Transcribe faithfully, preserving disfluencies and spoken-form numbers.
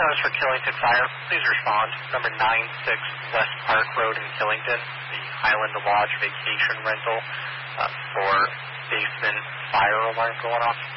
service for Killington Fire, please respond. Number nine six West Park Road in Killington, the Highland Lodge vacation rental uh, for basement fire alarm going off.